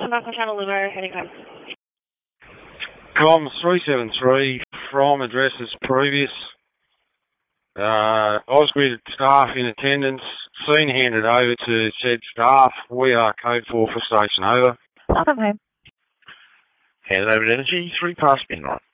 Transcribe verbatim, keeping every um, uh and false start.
Markham Channel Limo, heading home. Com three seven three from addresses previous. Uh, Ausgrid staff in attendance. Scene handed over to said staff. We are code four for station over. Welcome home. Handed over to Energy, three past midnight.